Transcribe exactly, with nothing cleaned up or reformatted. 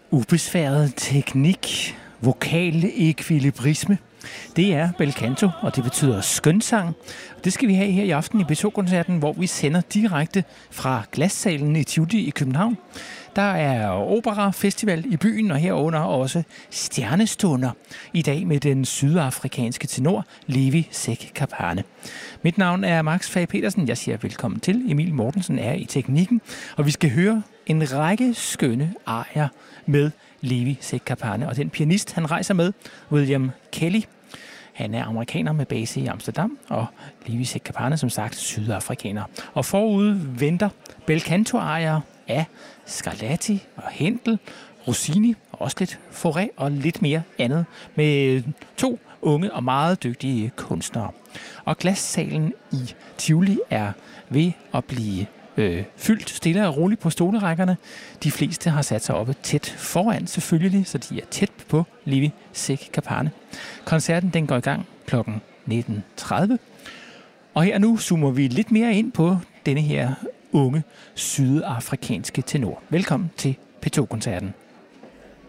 Ubesværet teknik, vokal ekvilibrisme. Det er bel canto, og det betyder skønsang. Det skal vi have her i aften i P to-koncerten, hvor vi sender direkte fra Glassalen i Tivoli i København. Der er Opera Festival i byen, og herunder også stjernestunder i dag med den sydafrikanske tenor Levi Sekhaphane. Mit navn er Max Fage Petersen. Jeg siger velkommen til. Emil Mortensen er i teknikken, og vi skal høre en række skønne arier med Levi Sekhaphane. Og den pianist, han rejser med, William Kelly. Han er amerikaner med base i Amsterdam, og Levi Sekhaphane, som sagt, sydafrikaner. Og forud venter bel canto-arier af Scarlatti og Händel, Rossini, og også lidt Fauré og lidt mere andet, med to unge og meget dygtige kunstnere. Og Glassalen i Tivoli er ved at blive øh, fyldt stille og roligt på stolerækkerne. De fleste har sat sig oppe tæt foran selvfølgelig, så de er tæt på Levi Sekhaphane. Koncerten den går i gang klokken nitten tredive. Og her nu zoomer vi lidt mere ind på denne her unge sydafrikanske tenor. Velkommen til P to-koncerten.